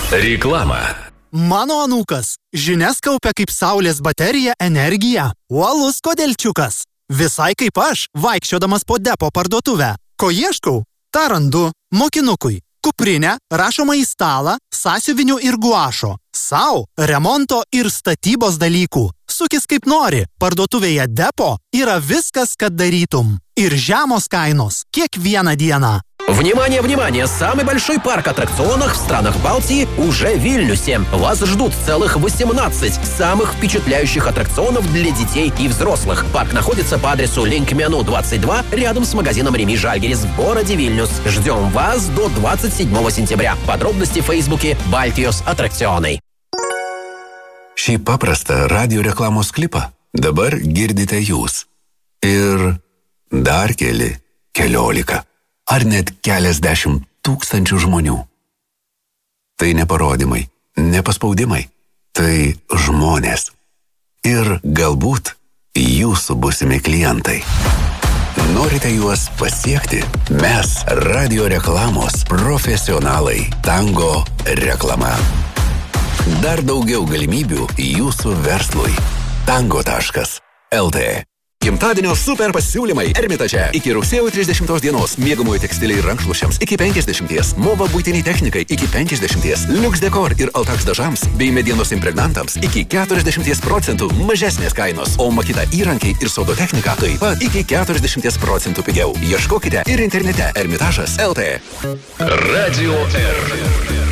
Reklama. Mano anūkas žinias kaupia kaip saulės baterija energiją. Uolus kodėlčiukas. Visai kaip aš, vaikščiodamas po depo parduotuvę. Ko ieškau? Ta randu. Mokinukui. Kuprinę, rašomą į stalą, sąsiuvinių ir guašo. Sau, remonto ir statybos dalykų. Sukis kaip nori. Parduotuvėje depo yra viskas, kad darytum. Ir žemos kainos. Kiekvieną dieną. Внимание, внимание! Самый большой парк аттракционов в странах Балтии уже в Вильнюсе. Вас ждут целых 18 самых впечатляющих аттракционов для детей и взрослых. Парк находится по адресу Линкмену 22, рядом с магазином Реми Жальгерис в городе Вильнюс. Ждем вас до 27 сентября. Подробности в Фейсбуке Baltijos Atrakcionai. Šį paprastą radio reklamos klipą dabar girdite jūs. Ir dar keliolika. Ar net keliasdešimt tūkstančių žmonių. Tai ne parodymai, ne paspaudimai, tai žmonės. Ir galbūt jūsų būsimi klientai. Norite juos pasiekti? Mes radio reklamos profesionalai. Tango reklama. Dar daugiau galimybių jūsų verslui. Tango.lt. Gimtadienio super pasiūlymai Ermitaže. Iki rugsėjo 30 dienos miegamojo tekstiliai ir rankšluosčiams iki 50, Mova buitiniai technikai iki 50, Lux Decor ir Altax dažams bei medienos impregnantams iki 40% mažesnės kainos, o Makita įrankiai ir sodo technika taip pat iki 40% pigiau. Ieškokite ir internete Ermitažas.lt. Radio R.